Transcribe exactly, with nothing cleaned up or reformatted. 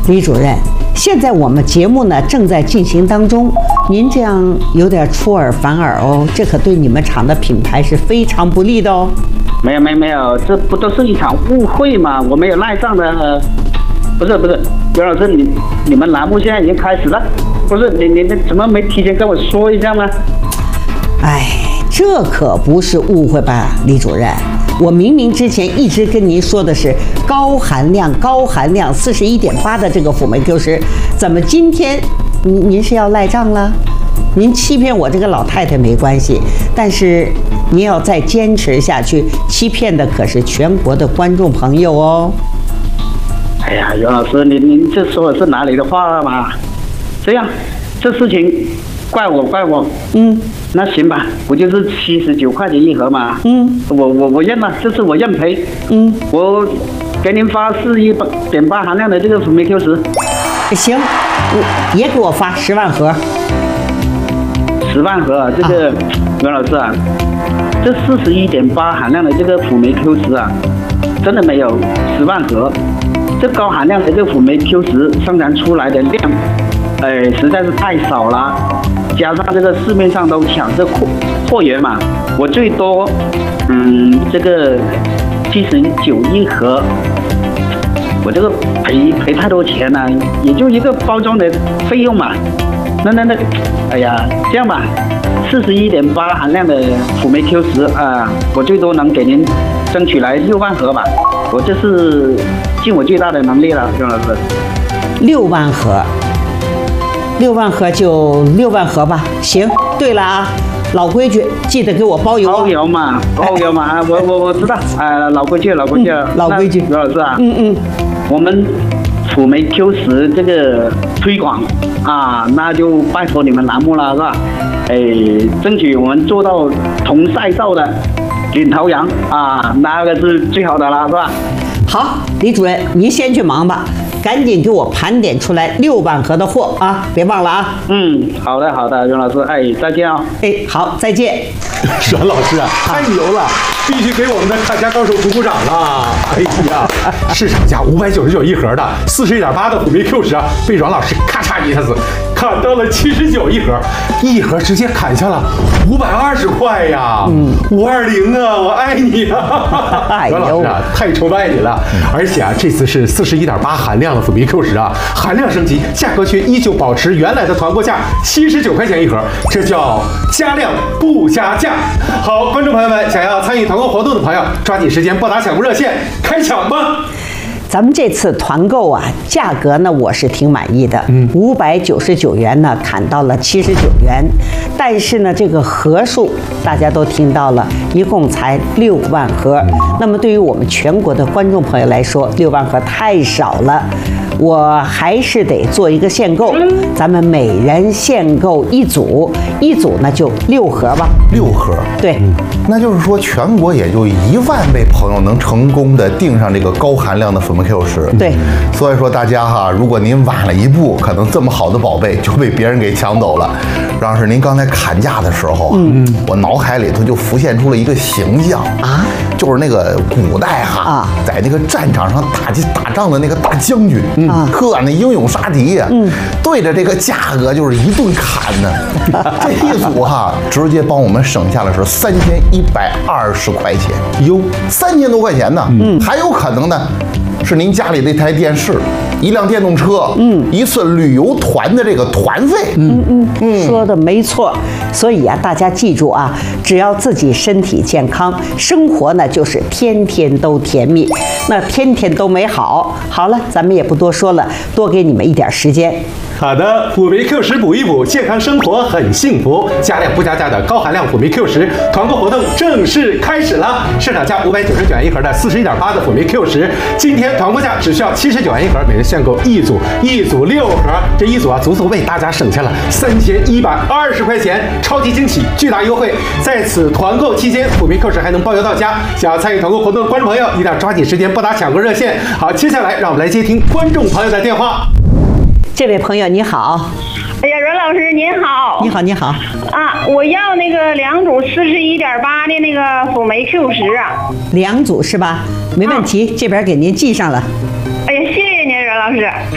李主任，现在我们节目呢正在进行当中，您这样有点出尔反尔哦，这可对你们厂的品牌是非常不利的哦。 没有没有没有，这不都是一场误会吗？我没有赖账的。呃、不是不是，袁老师，你你们栏目现在已经开始了，不是你你你怎么没提前跟我说一下吗？ 哎，这可不是误会吧，李主任？我明明之前一直跟您说的是高含量、高含量四十一点八的这个辅酶 Q 十，怎么今天您您是要赖账了？您欺骗我这个老太太没关系，但是您要再坚持下去，欺骗的可是全国的观众朋友哦。 哎呀，袁老师，您您这说的是哪里的话嘛？这样，这事情怪我怪我。嗯。那行吧，不就是七十九块钱一盒嘛？嗯，我我我认了，这次我认赔。嗯，我给您发四一点八含量的这个辅酶 Q 十。 行，也给我发十万盒。 十万盒啊，这个袁、啊、老师啊，这四十一点八含量的这个辅酶 Q 十啊，真的没有十万盒。这高含量的这个辅酶 Q 十生产出来的量，哎，实在是太少了。加上这个市面上都抢这货货源嘛，我最多，嗯，这个七十九一盒，我这个赔赔太多钱了，也就一个包装的费用嘛。那那那，哎呀，这样吧，四十一点八含量的辅酶 Q 十啊，我最多能给您争取来六万盒吧，我这是尽我最大的能力了，袁老师。 六万盒。六万盒就六万盒吧，行。对了啊，老规矩，记得给我包邮。 包邮嘛，包邮嘛，哎、我我我知道，哎，老规矩，老规矩， 嗯、老规矩。 刘老师啊， 嗯嗯， 我们辅酶 Q 十这个推广啊，那就拜托你们栏目了，是吧？哎，争取我们做到同赛道的领头羊啊，那个是最好的了，是吧？ 好，李主任，您先去忙吧。赶紧给我盘点出来六万盒的货啊！别忘了啊！ 嗯，好的好的，袁老师，哎，再见啊、哦！ 哎，好，再见。 阮老师啊，太牛了，必须给我们的看家高手鼓鼓掌了！哎呀，市场价五百九十九一盒的四十一点八的辅酶 Q 十啊，被阮老师咔嚓一下子砍到了七十九一盒，一盒直接砍下了五百二十块呀！嗯，五二零啊，我爱你啊！阮老师啊，太崇拜你了！而且啊，这次是四十一点八含量的辅酶 Q 十啊，含量升级，价格却依旧保持原来的团购价七十九块钱一盒，这叫加量不加价。好，观众朋友们，想要参与团购活动的朋友，抓紧时间拨打抢购热线开抢吧。 咱们这次团购啊，价格呢我是挺满意的，嗯，五百九十九元呢砍到了七十九元，但是呢这个盒数大家都听到了，一共才六万盒。那么对于我们全国的观众朋友来说，六万盒太少了，我还是得做一个限购，咱们每人限购一组，一组呢就六盒吧。 六盒， 对， 嗯，那就是说全国也就一万位朋友能成功的订上这个高含量的辅酶 Q 十。 对， 所以说大家哈，如果您晚了一步，可能这么好的宝贝就被别人给抢走了。让是您刚才砍价的时候，嗯，我脑海里头就浮现出了一个形象啊，就是那个古代哈，啊，在那个战场上打打仗的那个大将军，嗯，呵，那英勇杀敌呀，嗯，对着这个价格就是一顿砍呢。这一组哈，直接帮我们省下了是三千一百二十块钱，哟，三千多块钱呢，嗯，还有可能呢，是您家里的一台电视、一辆电动车，嗯，一次旅游团的这个团费， 嗯嗯嗯，说的没错。所以啊，大家记住啊，只要自己身体健康，生活呢就是天天都甜蜜，那天天都美好。好了，咱们也不多说了，多给你们一点时间。 好的，辅酶 Q 十补一补，健康生活很幸福。加量不加价的高含量辅酶 Q 十团购活动正式开始了，市场价五百九十九元一盒的四十一点八的辅酶 Q 十，今天团购价只需要七十九元一盒，每人限购一组，一组六盒，这一组啊，足足为大家省下了三千一百二十块钱，超级惊喜，巨大优惠！在此团购期间，辅酶 Q 十还能包邮到家。想要参与团购活动的观众朋友，一定要抓紧时间拨打抢购热线。好，接下来让我们来接听观众朋友的电话。 这位朋友你好。 哎呀，阮老师您好。 你好，你好。 啊，我要那个两组四十一点八的那个辅酶 Q 十啊。 两组是吧？没问题，啊、这边给您寄上了。 哎呀，谢谢您，阮老师。